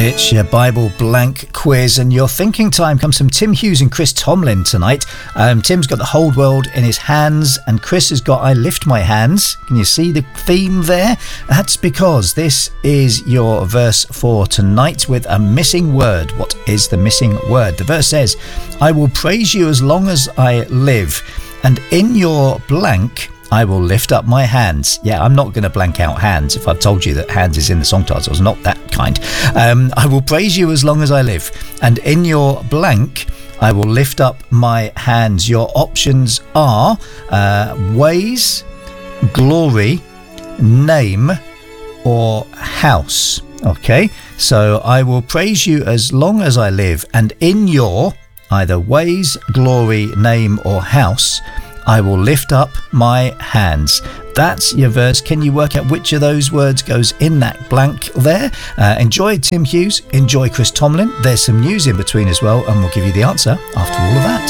It's your Bible blank quiz, and your thinking time comes from Tim Hughes and Chris Tomlin tonight. Tim's got the whole world in his hands, and Chris has got I lift my hands. Can you see the theme there? That's because this is your verse for tonight with a missing word. What is the missing word? The verse says, I will praise you as long as I live, and in your blank I will lift up my hands. Yeah, I'm not going to blank out hands if I've told you that hands is in the song title. It's not that kind. I will praise you as long as I live. And in your blank, I will lift up my hands. Your options are ways, glory, name, or house. Okay, so I will praise you as long as I live. And in your either ways, glory, name, or house, I will lift up my hands. That's your verse. Can you work out which of those words goes in that blank there? Enjoy Tim Hughes. Enjoy Chris Tomlin. There's some news in between as well, and we'll give you the answer after all of that.